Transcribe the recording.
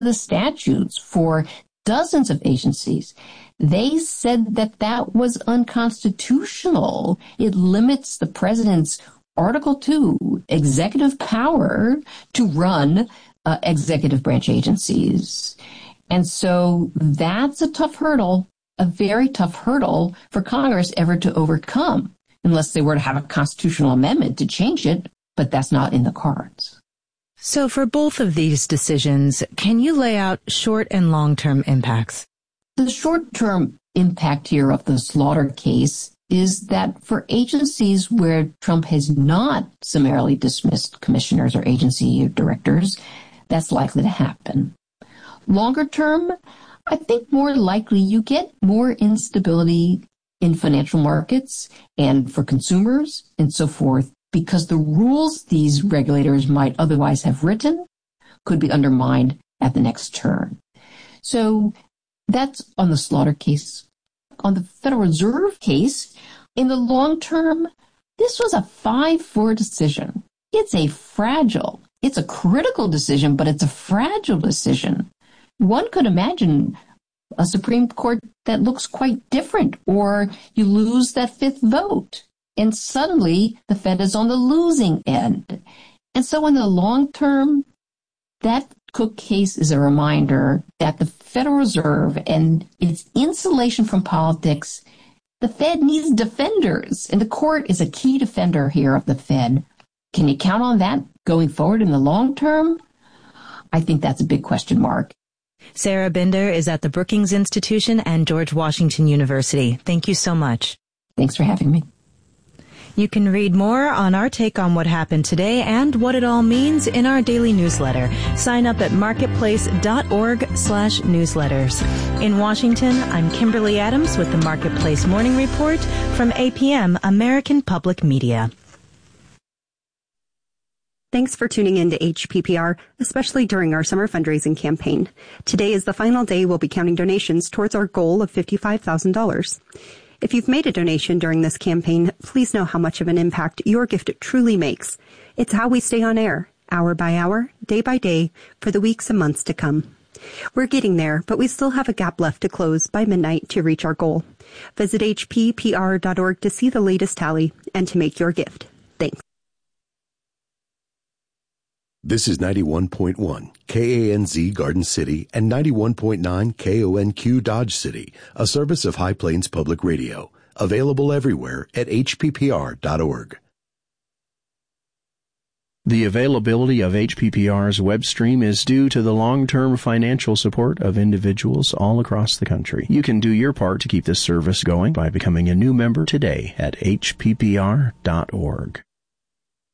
the statutes for dozens of agencies. They said that that was unconstitutional. It limits the president's Article 2 executive power to run executive branch agencies. And so that's a tough hurdle, a very tough hurdle for Congress ever to overcome, unless they were to have a constitutional amendment to change it, but that's not in the cards. So for both of these decisions, can you lay out short and long-term impacts? The short-term impact here of the Slaughter case is that for agencies where Trump has not summarily dismissed commissioners or agency directors, that's likely to happen. Longer term, I think more likely you get more instability in financial markets and for consumers and so forth, because the rules these regulators might otherwise have written could be undermined at the next turn. So that's on the Slaughter case. On the Federal Reserve case, in the long term, this was a 5-4 decision. It's a critical decision, but it's a fragile decision. One could imagine a Supreme Court that looks quite different, or you lose that fifth vote, and suddenly the Fed is on the losing end. And so in the long term, that Cook case is a reminder that the Federal Reserve and its insulation from politics, the Fed needs defenders, and the court is a key defender here of the Fed. Can you count on that going forward in the long term? I think that's a big question mark. Sarah Binder is at the Brookings Institution and George Washington University. Thank you so much. Thanks for having me. You can read more on our take on what happened today and what it all means in our daily newsletter. Sign up at marketplace.org/newsletters. In Washington, I'm Kimberly Adams with the Marketplace Morning Report from APM, American Public Media. Thanks for tuning in to HPPR, especially during our summer fundraising campaign. Today is the final day we'll be counting donations towards our goal of $55,000. If you've made a donation during this campaign, please know how much of an impact your gift truly makes. It's how we stay on air, hour by hour, day by day, for the weeks and months to come. We're getting there, but we still have a gap left to close by midnight to reach our goal. Visit hppr.org to see the latest tally and to make your gift. Thanks. This is 91.1 KANZ Garden City and 91.9 KONQ Dodge City, a service of High Plains Public Radio, available everywhere at hppr.org. The availability of HPPR's web stream is due to the long-term financial support of individuals all across the country. You can do your part to keep this service going by becoming a new member today at hppr.org.